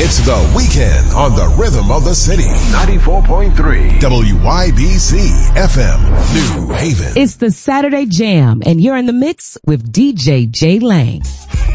It's the weekend on the rhythm of the city. 94.3 WYBC FM, New Haven. It's the Saturday Jam, and you're in the mix with DJ J Lang.